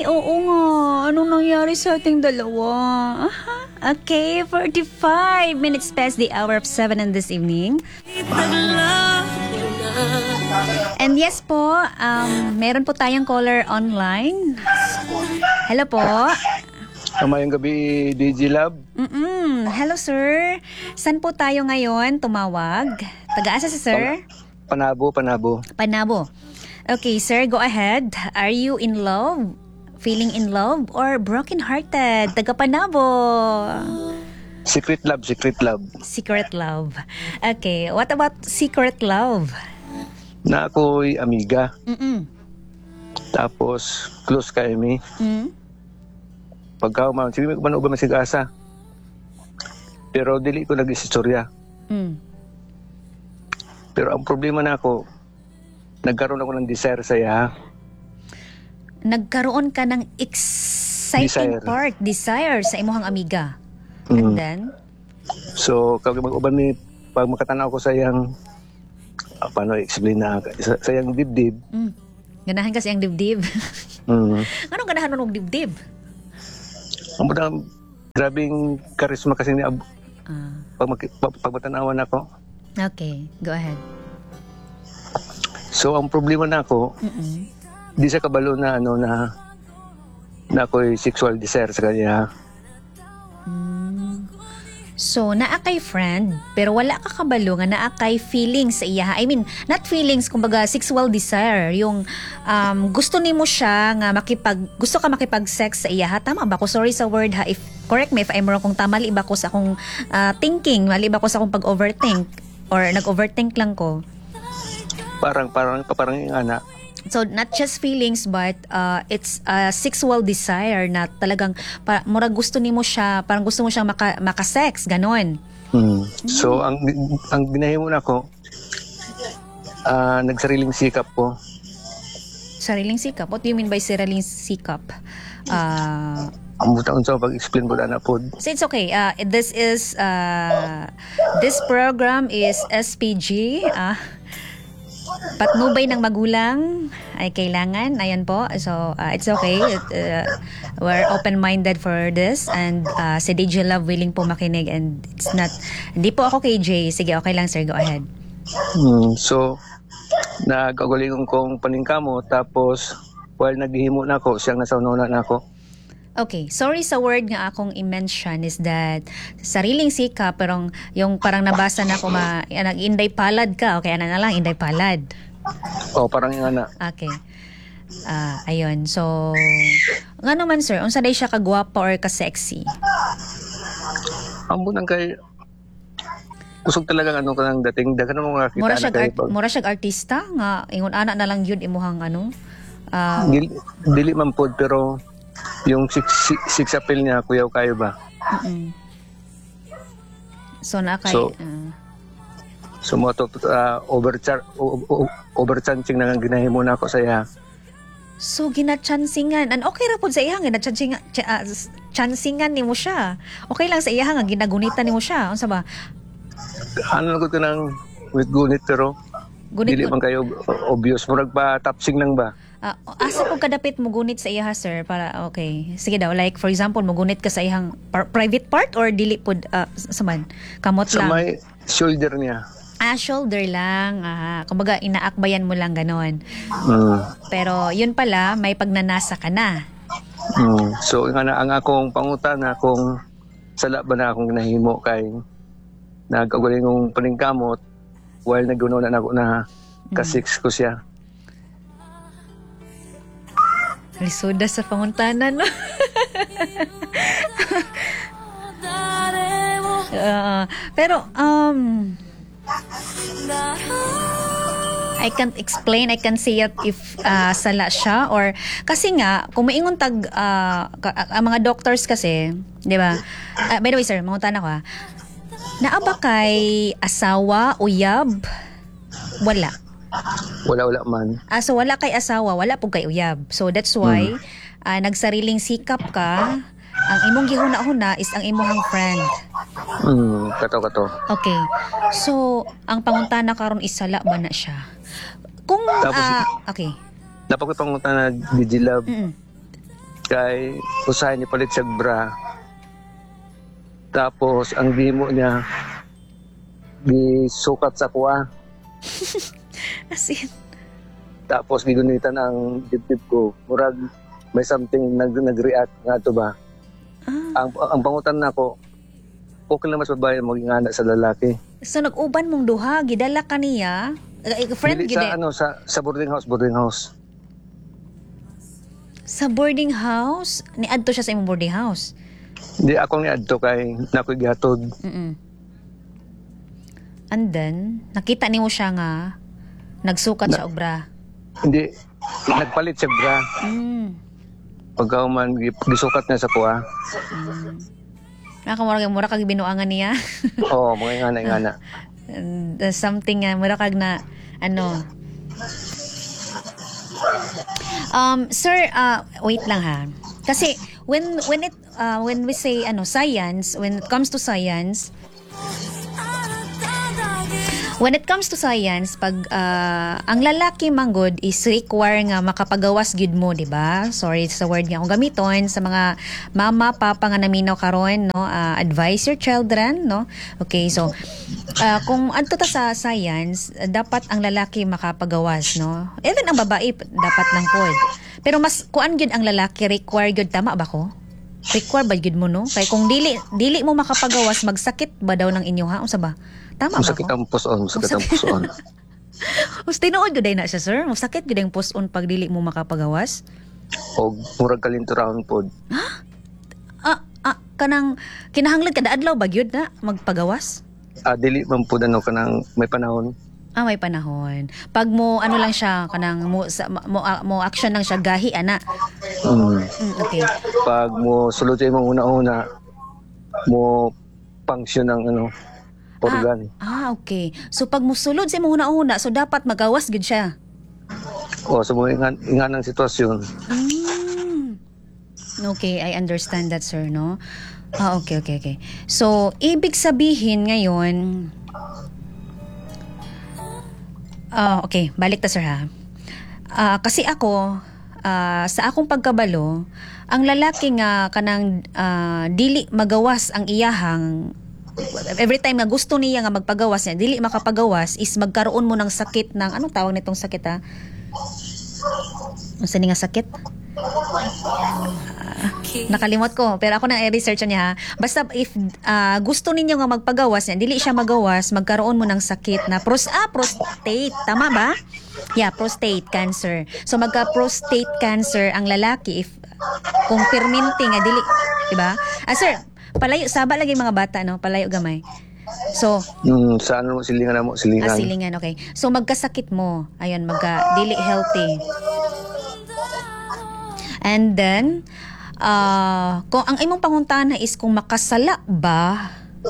oo nga. Anong nangyari sa ating dalawa? Aha. Okay, 45 minutes past the hour of 7 in this evening. And yes po, meron po tayong caller online. Hello po. Kamayang gabi, DJ Lab. Hello sir. Saan po tayo ngayon tumawag? Taga-asa si sir? Panabo. Panabo. Okay sir, go ahead. Are you in love? Feeling in love or broken-hearted? Taga Panabo. Secret love. Secret love. Okay, what about secret love? Na ako'y amiga. Tapos, close kay mi. Pagka umam, sige ko man uba masigasa. Pero dili ko nag-istorya. Pero ang problema na ako, nagkaroon ako ng desire sa iya. Nagkaroon ka ng exciting desire sa imuhang amiga. And then? So, kapag mag-uban mi, pag makatanaw ko sa iyang, paano i-explain na, sa iyang dibdib. Ganahan kasi ang dibdib. Anong ganahan ng dibdib? Ang budang, grabing karisma kasi ni pag matanawan ako. Okay, go ahead. So, ang problema na ako, di sa kabalo na na ako'y sexual desire sa kanya. So, naa kay friend, pero wala ka kabalo nga naa kay feelings sa iya. I mean, not feelings, kumbaga sexual desire. Yung gusto nimo siya nga gusto ka makipag-sex sa iya. Tama ba ko? Sorry sa word ha. Correct me if I'm wrong kung tama, mali ba ko sa akong thinking, mali ba ko sa akong pag-overthink or nag-overthink lang ko. Parang yung anak. So, not just feelings, but it's a sexual desire na talagang, mura gusto nimo siya, parang gusto mo siyang makasex, ganon. So, ang ginahimo na ko, nagsariling sikap po. Sariling sikap? What do you mean by sariling sikap? Ang butaon sa pag-explain ko na po. So, it's okay. This program is SPG, patnubay ng magulang ay kailangan. Ayan po. So, it's okay. We're open-minded for this. And si DJ Love willing po makinig. And it's not... Hindi po ako KJ. Sige, okay lang sir. Go ahead. So, nagkagulingon kong paningkamo. Tapos, while naghihimo na ako, siyang nasauna na ako. Okay, sorry sa word nga akong i-mention is that sariling sikap, pero yung parang nabasa na ko inday palad ka. Okay, ano na lang, inday palad. Parang yung anak. Okay. Ayun, so nga naman sir, unsa day siya kagwapa or ka-sexy? Ang bunang kay usog talaga kanang dating dagan mo nga kita mura siya artista nga ingon ana na lang yun imuhang dili man pod, pero yung six appeal niya, kuyaw kayo ba? So, so mo to overchancing na ginahimo na ako sa iya. So, ginachansingan. Okay ra po sa iya, chansingan ni mo siya. Okay lang sa iya nga, ginagunitan ni mo siya. Unsa ba? Ano ko nang with gunit, pero dili man kayo obvious. Murag pa tapsing lang ba? Asa po kadapit mo gunit sa iya sir para okay. Sige daw, like for example, mo gunit ka sa iyang private part or dili pod saman kamot lang. Sa may shoulder niya. Shoulder lang. Kumbaga inaakbayan mo lang ganon. Pero yun pala, may pagnanasa ka na. So ang akong pangutana kung sala ba na akong ginahimo kay nagkaguling kong paningkamot while nagunaw na ako na ka-6 ko siya. Lisuda sa panguntanan, no? Pero, I can't explain, I can't say it if sala siya or, kasi nga, kung maingon ang mga doctors kasi, di ba? By the way, sir, manguntan ako naaba kay asawa, uyab? Wala. Wala man. So wala kay asawa, wala po kay uyab. So that's why nagsariling sikap ka. Ang imong gihuna-huna is ang imong friend. Kato. Okay. So ang pangutana karon is sala ba na siya? Kung Tapos, okay. Dapat ko pangutana na DJ Love. Kay usahay ni palit siya bra. Tapos ang gimo niya gisukat sa kuha. As in, Tapos gigunitan ang dibdib ko. Murag may something nag-react nga to ba. Ang pangutan nako, okay lang mas babae maging anak sa lalaki. so nag-uban mong duha, gidala ka niya. Friend Dili gid sa boarding house. sa boarding house. Niadto siya sa imong boarding house. Hindi ako ni adto kay nakoy gihatod. Mm. And then, nakita nimo siya nga nagsukat siya og bra. Hindi nagpalit siya bra. Mm. Pagkauman gisukat niya sa kuha. Mura kag binuangan niya. Oo, mga ingana. And, something mura kag na ano. Sir, wait lang ha. Kasi when we say science, when it comes to science, pag ang lalaki manggod is require nga makapagawas gyud mo, di ba? Sorry sa word nga akong gamiton sa mga mama, papa nga naminaw karon, no? Advise your children, no? Okay, so kung adto ta sa science, dapat ang lalaki makapagawas, no? Even ang babae dapat nang pod. Pero mas kuan gyud ang lalaki require gyud, tama ba ko? Require ba gyud mo, no? Kay kung dili mo makapagawas, magsakit ba daw ng inyo, ha? Unsa ba? Tama ba Masakit ko? ang puson. Us tinuod gyud na siya, sir. Musakit gyud ang puson pag dili mo makapagawas. O murag kalinturahon pod. Kanang kinahanglan kada adlaw ba gyud na magpagawas? Dili man pod kanang may panahon. May panahon. Pag mo lang siya kanang mo action lang siya gahi ana. Okay. Pag mo sulod sa imong una-una mo function ng organ. Okay. So pag musulod sa imong una-una, so dapat magawas gud siya. O sa mga inganang sitwasyon. Okay, I understand that, sir, no? Okay. So, ibig sabihin ngayon, okay, balik ta, sir, ha? Kasi ako, sa akong pagkabalo, ang lalaki nga kanang dili magawas ang iyahang every time nga gusto niya nga magpagawas niya, dili makapagawas is magkaroon mo ng sakit ng anong tawag nitong sakit, ha? Ano nga sakit? Nakalimot ko, pero ako na i-research niya, ha. Basta if gusto ninyo nga magpagawas niya, dili siya magawas, magkaroon mo ng sakit na prostate, tama ba? Yeah, prostate cancer. So magka-prostate cancer ang lalaki if kung perminti nga dili, di ba? Sir, palayo saba lagi mga bata, no? Palayo gamay. So, sa silingan mo, silingan. Silingan, okay. So magkasakit mo, ayun, dili healthy. And then, kung ang imong pangutana is kung makasala ba,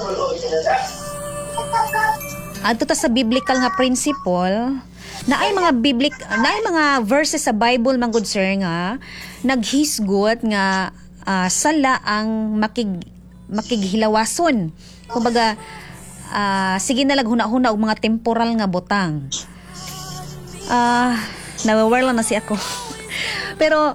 adto ta sa biblical nga principle, na ay mga verses sa Bible man good, sir, nga naghisgot nga sala ang makighilawason. Kumbaga, sige na laghuna-huna og mga temporal nga butang. Nawawala na si ako. Pero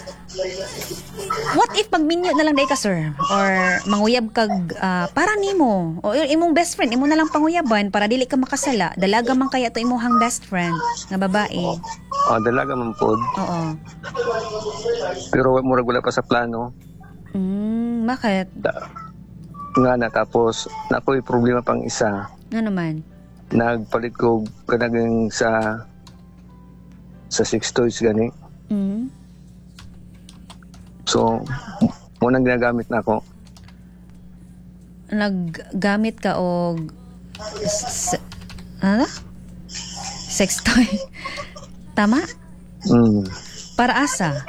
what if magminyo na lang day ka, sir? Or manguyab kag para nimo o imong best friend imo na lang panguyaban para dili ka makasala. Dalaga man kaya to imong best friend nga babae. Dalaga man pod. Oo. Pero murag wala pa sa plano. Bakit? Nga na, tapos nakoy problema pang isa. Ano naman? Nagpalit ko kanagang sa sex toys gani. So, munang ginagamit na ako. Naggamit ka og sex toy. Tama? Para asa?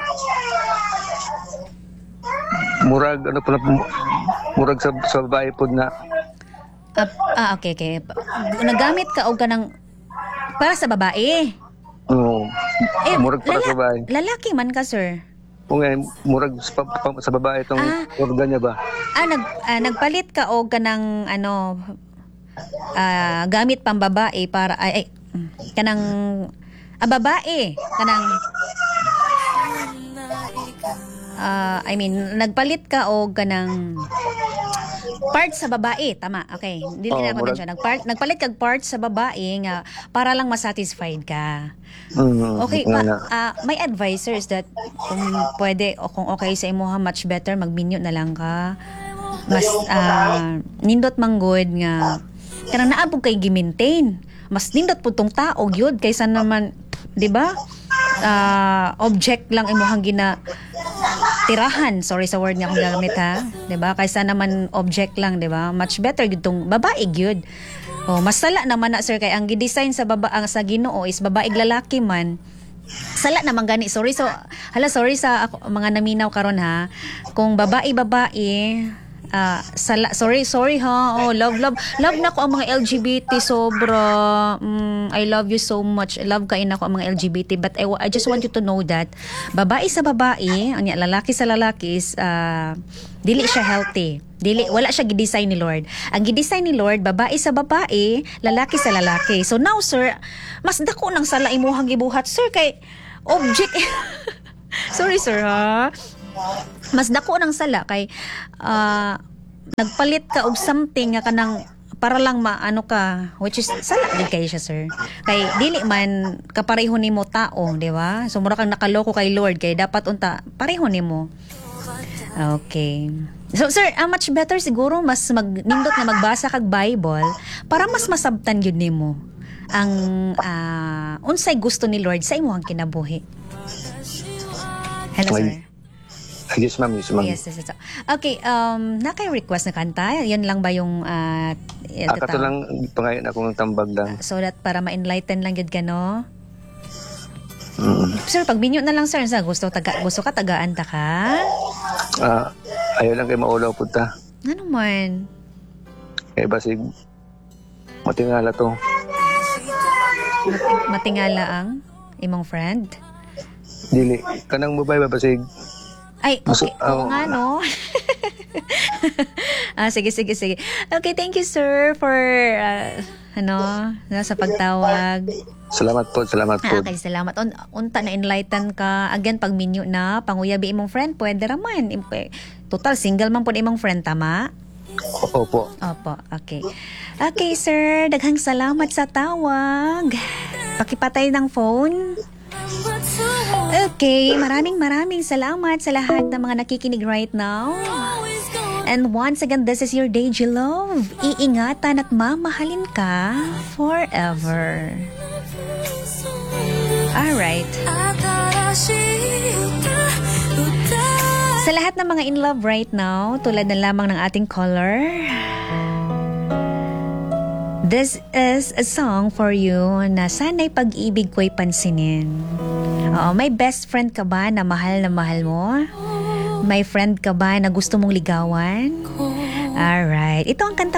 Murag murag sa babae pod na. Okay. Nagamit ka og kanang para sa babae. Oo. Murag para sa babae. Lalaki man ka, sir. Murag sa babae itong organ niya ba? Nagpalit ka og kanang gamit pang babae para kanang babae kanang nagpalit ka o ganang part sa babae, tama, okay. Dili na ako murag- siya. Nagpalit kag part sa babae nga para lang masatisfied ka. Okay, my advisor is that kung pwede o kung okay sa imo, much better mag-menu na lang ka. Mas nindot manggod nga kanang naabog kay gi-maintain. Mas nindot pud tong tao gyud kaysa naman, 'di ba? Object lang imuhang gina tirahan. Sorry sa word nga akong gagamit, ha. 'Di ba? Kaysa naman object lang, 'di ba? Much better gyud tong babae gyud. Mas sala naman na, sir, kay ang gi-design sa sa Ginoo is babae lalaki man. Sala naman gani. Sorry sa mga naminaw karon, ha. Kung babae sorry ha. Love na ko ang mga LGBT sobra. I love you so much. Love kain ako ang mga LGBT, but I just want you to know that babae sa babae, anya lalaki sa lalaki is dili siya healthy. Wala siya gidesign ni Lord. Ang gidesign ni Lord, babae sa babae, lalaki sa lalaki. So now, sir, mas dako nang sala imuhang gibuhat, sir, kay object. Sorry, sir, ha. Mas dako nang sala kay nagpalit ka og something nga kanang para lang maano ka, which is sala gid kay siya, sir. Kay dili man kapareho nimo tao, di ba? So mura kang nakaloko kay Lord, kay dapat unta pareho nimo. Okay. So sir, much better siguro mas nindot na magbasa kag Bible para mas masabtan gyud nimo ang unsay gusto ni Lord sa imong kinabuhi. Hello, sir. Yes, ma'am. Yes. Okay, naka-request na kanta? Yan lang ba yung kato lang pangayon akong tambag lang. So that para ma-enlighten lang yun ka, no? Sir, pag minyo na lang, sir, sa gusto ka tagaan ta ka? Ayaw lang kay maulaw po ta. Ano man? Kaya basig matingala to. Matingala ang imong friend? Dili. Kanang mobile ba basig? Ay, okay. Oo nga, no? Sige. Okay, thank you, sir, for, sa pagtawag. Salamat po. Okay, salamat. Unta na enlighten ka. Again, pag minyo na, panguyabi imong friend, pwede raman. Total, single man po imong friend, tama? Opo, okay. Okay, sir, daghang salamat sa tawag. Pakipatay ng phone. Okay, maraming salamat sa lahat ng mga nakikinig right now. And once again, this is your Deji Love. Iingatan at mamahalin ka forever. Alright. Sa lahat ng mga in love right now, tulad na lamang ng ating caller, this is a song for you na sana'y pag-ibig ko'y pansinin. May best friend ka ba na mahal mo? May friend ka ba na gusto mong ligawan? Alright. Ito ang kanta